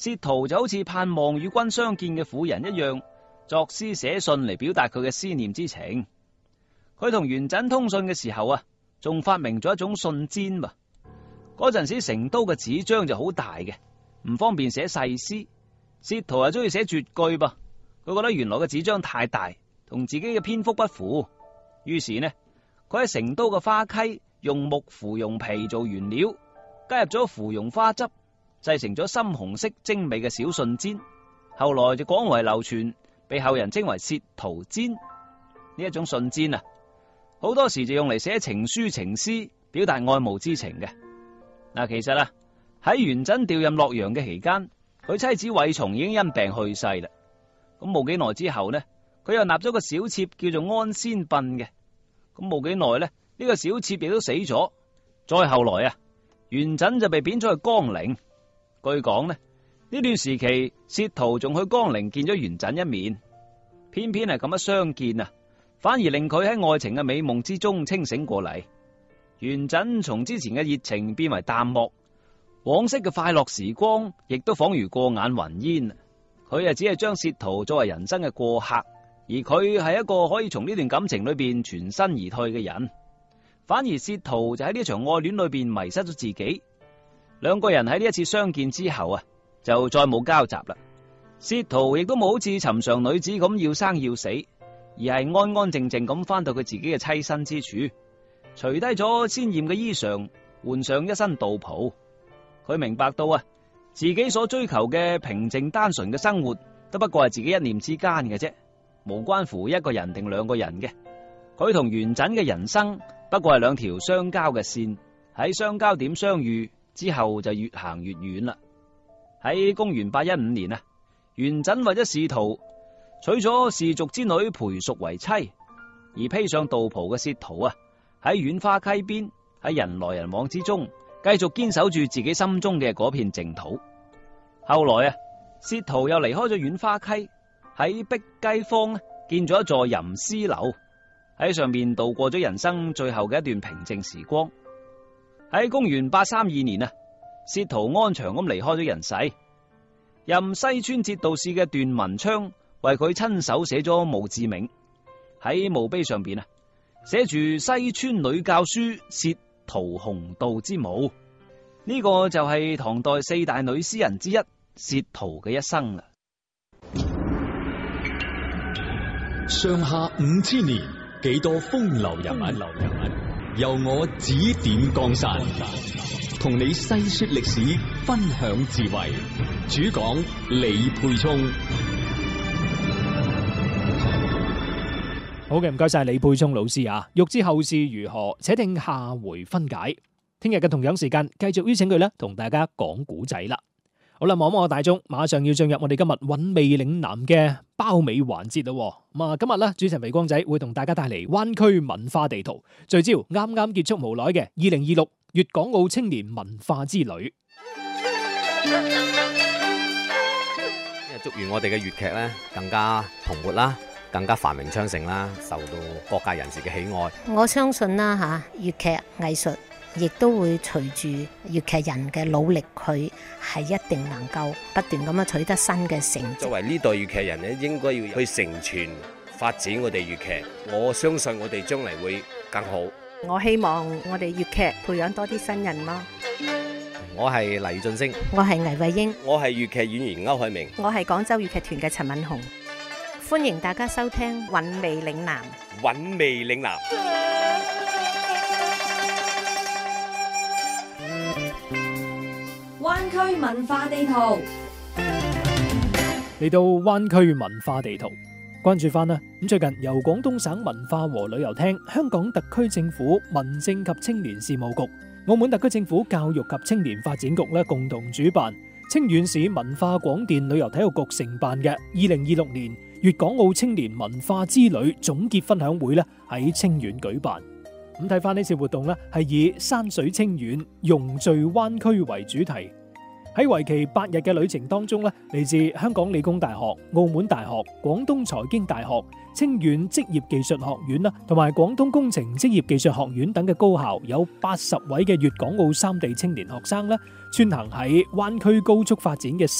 薛濤就好似盼望與君相見嘅婦人一樣，作詩寫信嚟表達佢嘅思念之情。佢同元稹通訊嘅時候啊，仲發明咗一種信笺噃。嗰陣時成都嘅紙張就好大嘅，唔方便寫細詩。薛濤又中意寫絕句噃，佢覺得原來嘅紙張太大，同自己嘅篇幅不符。於是呢，佢喺成都嘅花溪用木芙蓉皮做原料，加入咗芙蓉花汁，製成咗深紅色精美嘅小信笺。後來就廣為流傳，被後人稱為薛濤笺。呢一種信笺啊，好多時就用嚟寫情書情詩，表達愛慕之情嘅。嗱，其實啊，喺元稹調任洛陽嘅期間，佢妻子韋叢已經因病去世啦。咁冇幾耐之後呢，佢又立咗個小妾叫做安仙嬪嘅。咁冇幾耐呢，呢個小妾亦都死咗。再後來啊，元稹就被貶咗去江陵。據講呢段時期薛濤仲去江陵見咗元稹一面，偏偏係咁一相見啊，反而令佢喺愛情嘅美夢之中清醒過嚟。元稹從之前嘅熱情變為淡漠，往昔嘅快樂時光亦都仿如過眼雲煙。佢啊只係將薛濤作為人生嘅過客，而佢係一個可以從呢段感情裏邊全身而退嘅人。反而薛濤就喺呢場愛戀裏邊迷失咗自己。兩個人喺呢一次相見之後啊，就再冇交集啦。薛濤亦都冇好似尋常女子咁要生要死，而係安安靜靜咁翻到佢自己嘅棲身之處，除低咗鮮艷嘅衣裳，換上一身道袍。佢明白到啊，自己所追求嘅平靜單純嘅生活，都不過係自己一念之間嘅啫，無關乎一個人定兩個人嘅。佢同元稹嘅人生不過係兩條相交嘅線，喺相交點相遇之後就越行越遠啦。喺公元815年啊，元稹為咗仕途，娶咗氏族之女裴淑為妻，而披上道袍嘅薛濤啊，喺沅花溪邊，喺人來人往之中，繼續堅守住自己心中嘅嗰片淨土。後來啊，薛濤又離開咗沅花溪，喺碧雞坊建咗一座吟詩樓，喺上面度過咗人生最後嘅一段平靜時光。喺公元832年啊，薛濤安詳咁離開咗人世。任西川節度使嘅段文昌為佢親手寫咗墓誌銘，喺墓碑上邊啊，寫住西川女教書薛濤弘道之墓。呢個就係唐代4大女詩人之一薛濤嘅一生啦。 上下5000年，幾多風流人物，由我指點江山，同你細說歷史，分享智慧。主講李沛聰。 好嘅，唔該晒李沛聰老師啊！欲知後事如何，且聽下回分解。聽日嘅同樣時間，繼續邀請佢咧，同大家講古仔啦。好啦，望望大鐘，馬上要進入我哋今日韻味嶺南嘅包尾環節啦。咁啊，今日咧，主持人微光仔會同大家帶嚟灣區文化地圖，聚焦啱啱結束無耐嘅2026粵港澳青年文化之旅。 祝願我哋嘅粵劇咧更加蓬勃啦，更加繁榮昌盛啦，受到各界人士嘅喜愛。 我相信啦嚇，粵劇藝術亦都會隨住粵劇人嘅努力，佢係一定能夠不斷咁樣取得新嘅成績。 作為呢代粵劇人咧，應該要去承傳發展我哋粵劇。我相信我哋將嚟會更好。 我希望我哋粵劇培養多啲新人咯。 我係黎俊升， 我係倪慧英， 我係粵劇演員歐海明， 我係廣州粵劇團嘅陳敏紅。 歡迎大家收聽韻味嶺南。 韻味嶺南。 灣區文化地圖。 嚟到灣區文化地圖，關注翻啦。咁最近由廣東省文化和旅遊廳、香港特區政府民政及青年事務局、澳門特區政府教育及青年發展局咧共同主辦，清遠市文化廣電旅遊體育局承辦嘅2026年粵港澳青年文化之旅總結分享會咧喺清遠舉辦。咁睇翻呢次活動咧係以山水清遠、融聚灣區為主題。喺為期8日嘅旅程當中咧，嚟自香港理工大學、澳門大學、廣東財經大學、清遠職業技術學院啦，同埋廣東工程職業技術學院等嘅高校，有80位嘅粵港澳3地青年學生咧，穿行喺灣區高速發展嘅